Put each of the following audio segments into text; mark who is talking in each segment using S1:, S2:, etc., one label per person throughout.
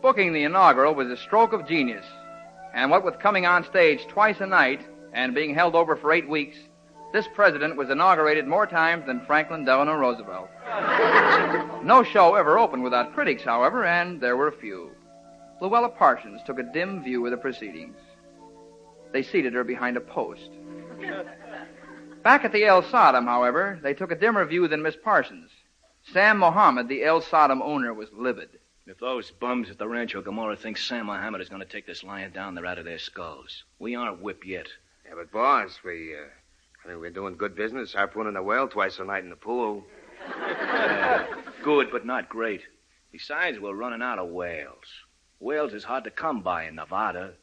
S1: Booking the inaugural was a stroke of genius, and what with coming on stage twice a night and being held over for 8 weeks, this president was inaugurated more times than Franklin Delano Roosevelt. No show ever opened without critics, however, and there were few. Luella Parsons took a dim view of the proceedings. They seated her behind a post. Back at the El Sodom, however, they took a dimmer view than Miss Parsons. Sam Mohammed, the El Sodom owner, was livid.
S2: If those bums at the Rancho Gomorrah think Sam Mohammed is going to take this lion down, they're out of their skulls. We aren't whipped yet.
S3: Yeah, but, boss, we're doing good business, harpooning a whale twice a night in the pool.
S2: Good, but not great. Besides, we're running out of whales. Whales is hard to come by in Nevada.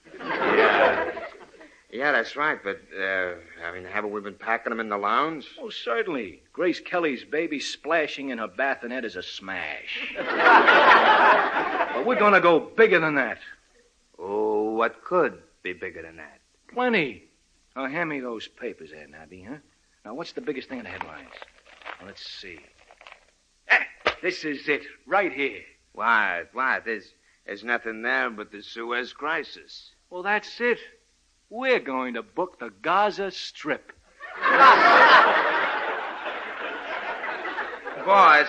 S3: Yeah, that's right, but, haven't we been packing them in the lounge?
S2: Oh, certainly. Grace Kelly's baby splashing in her bassinet is a smash. But we're going to go bigger than that.
S3: Oh, what could be bigger than that?
S2: Plenty. Now, hand me those papers there, Nabby, huh? Now, what's the biggest thing in the headlines? Now, let's see. This is it, right here.
S3: What? There's nothing there but the Suez Crisis.
S2: Well, that's it. We're going to book the Gaza Strip.
S3: Boss,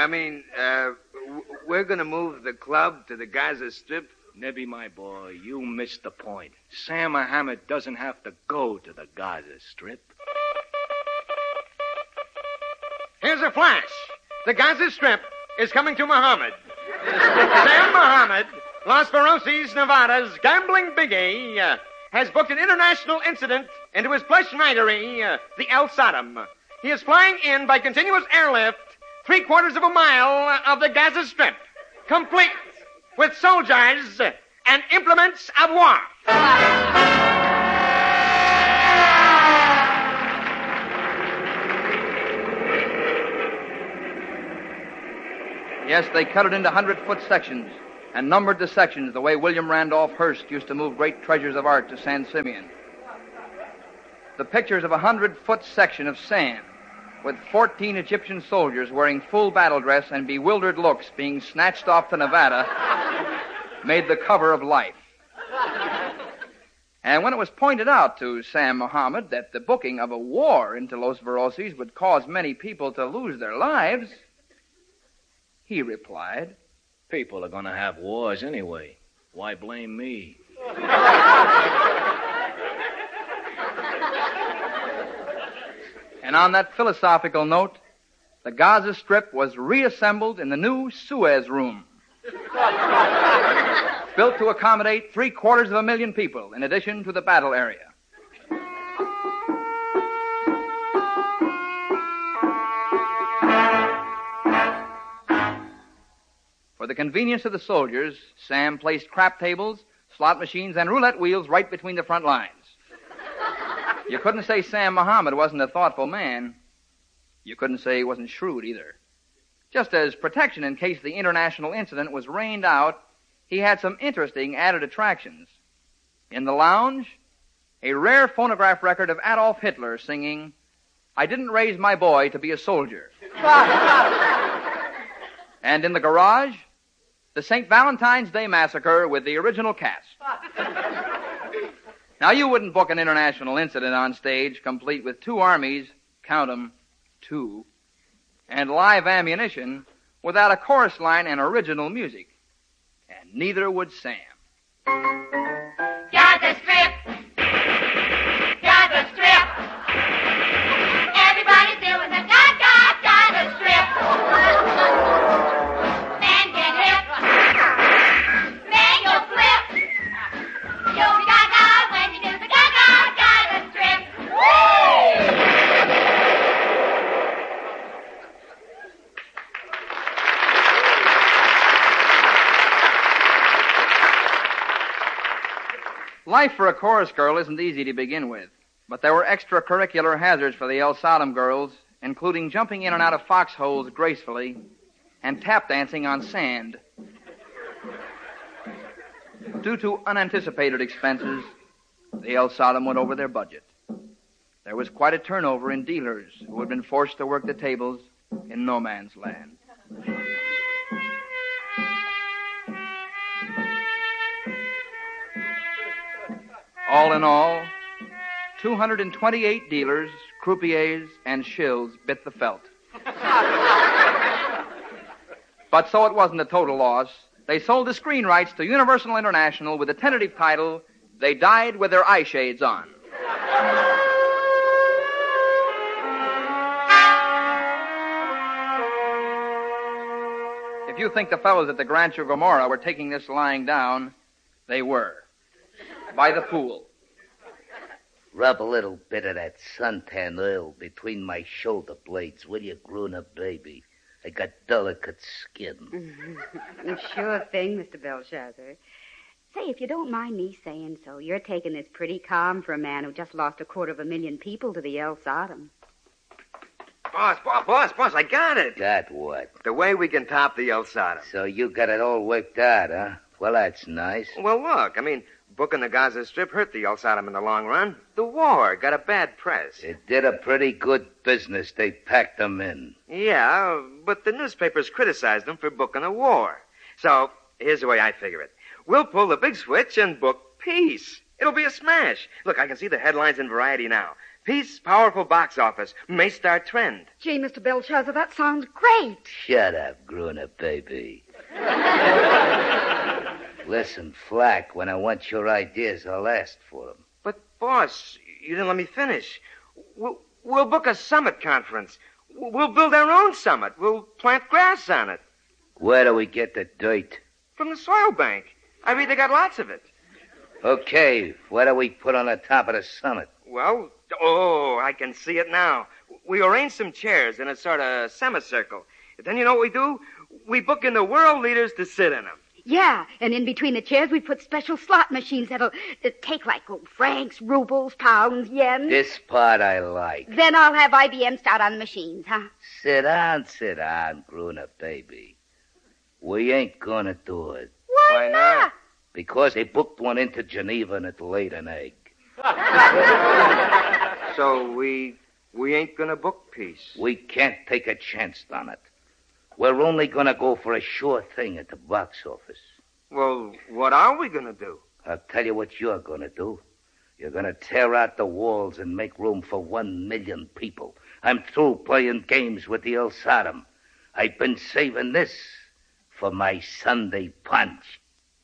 S3: we're going to move the club to the Gaza Strip.
S2: Nebby, my boy, you missed the point. Sam Mohammed doesn't have to go to the Gaza Strip.
S4: Here's a flash. The Gaza Strip is coming to Mohammed. Sam Mohammed, Las Veroses, Nevada's gambling biggie, has booked an international incident into his plush winery, the El Sodom. He is flying in by continuous airlift 3/4 of a mile of the Gaza Strip, complete with soldiers and implements of war.
S1: Yes, they cut it into 100-foot sections and numbered the sections the way William Randolph Hearst used to move great treasures of art to San Simeon. The pictures of a 100-foot section of sand with 14 Egyptian soldiers wearing full battle dress and bewildered looks being snatched off to Nevada made the cover of Life. And when it was pointed out to Sam Mohammed that the booking of a war into Los Veroses would cause many people to lose their lives, he replied,
S2: People are going to have wars anyway. Why blame me?
S1: And on that philosophical note, the Gaza Strip was reassembled in the new Suez Room, built to accommodate 750,000 people, in addition to the battle area. For the convenience of the soldiers, Sam placed crap tables, slot machines, and roulette wheels right between the front lines. You couldn't say Sam Mohammed wasn't a thoughtful man. You couldn't say he wasn't shrewd either. Just as protection in case the international incident was rained out, he had some interesting added attractions. In the lounge, a rare phonograph record of Adolf Hitler singing, "I didn't raise my boy to be a soldier." And in the garage, the St. Valentine's Day Massacre with the original cast. Now, you wouldn't book an international incident on stage complete with 2 armies, count 'em, 2, and live ammunition without a chorus line and original music. And neither would Sam.
S5: Gaza Strip! Gaza Strip! Everybody's doing the Gaza Strip! Man get hip! Man go flip! You'll be Gaga when you do the Gaza Strip! Woo!
S1: Life for a chorus girl isn't easy to begin with, but there were extracurricular hazards for the El Sodom girls, including jumping in and out of foxholes gracefully and tap dancing on sand. Due to unanticipated expenses, the El Sodom went over their budget. There was quite a turnover in dealers who had been forced to work the tables in no man's land. All in all, 228 dealers, croupiers, and shills bit the felt. But so it wasn't a total loss. They sold the screen rights to Universal International with the tentative title, They Died with Their Eye Shades On. If you think the fellows at the Rancho Gomorrah were taking this lying down, they were. By the pool.
S6: Rub a little bit of that suntan oil between my shoulder blades, will you, grown-up baby? I got delicate skin.
S7: Sure thing, Mr. Belshazzar. Say, if you don't mind me saying so, you're taking this pretty calm for a man who just lost 250,000 people to the El Sodom.
S2: Boss, I got it.
S6: Got what?
S2: The way we can top the El Sodom.
S6: So you got it all worked out, huh? Well, that's nice.
S2: Well, look, booking the Gaza Strip hurt the El Sodom in the long run. The war got a bad press.
S6: It did a pretty good business. They packed them in.
S2: Yeah, but the newspapers criticized them for booking a war. So, here's the way I figure it. We'll pull the big switch and book peace. It'll be a smash. Look, I can see the headlines in Variety now. Peace, powerful box office, may start trend.
S7: Gee, Mr. Belshazzar, that sounds great.
S6: Shut up, grown-up baby. Listen, Flack, when I want your ideas, I'll ask for them.
S2: But, boss, you didn't let me finish. We'll book a summit conference. We'll build our own summit. We'll plant grass on it.
S6: Where do we get the dirt?
S2: From the soil bank. I read they got lots of it.
S6: Okay, what do we put on the top of the summit?
S2: Well, I can see it now. We arrange some chairs in a sort of semicircle. Then you know what we do? We book in the world leaders to sit in them.
S7: Yeah, and in between the chairs we put special slot machines that'll take like francs, rubles, pounds, yen.
S6: This part I like.
S7: Then I'll have IBM start on the machines, huh?
S6: Sit down, grown-up baby. We ain't gonna do it.
S7: Why not?
S6: Because they booked one into Geneva and it laid an egg.
S2: So we ain't gonna book peace.
S6: We can't take a chance on it. We're only gonna go for a sure thing at the box office.
S2: Well, what are we gonna do?
S6: I'll tell you what you're gonna do. You're gonna tear out the walls and make room for 1 million people. I'm through playing games with the El Sodom. I've been saving this for my Sunday punch.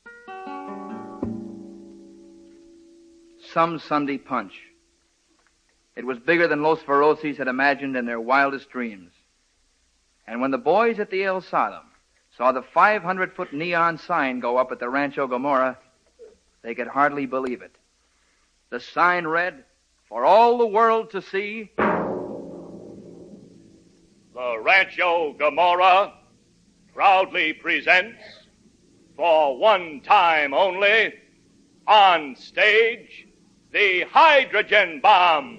S1: Some Sunday punch. It was bigger than Los Feroces had imagined in their wildest dreams. And when the boys at the El Sodom saw the 500-foot neon sign go up at the Rancho Gomorrah, they could hardly believe it. The sign read, "For all the world to see."
S8: The Rancho Gomorrah proudly presents, for one time only, on stage, the hydrogen bomb.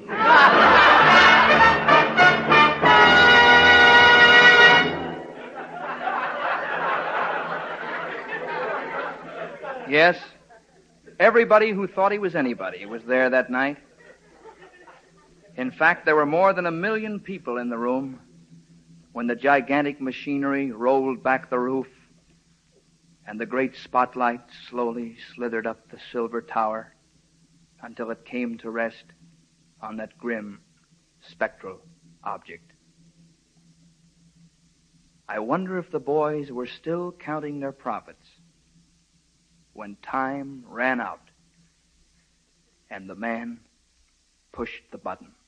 S1: Yes, everybody who thought he was anybody was there that night. In fact, there were more than 1 million people in the room when the gigantic machinery rolled back the roof and the great spotlight slowly slithered up the silver tower until it came to rest on that grim, spectral object. I wonder if the boys were still counting their profits when time ran out and the man pushed the button.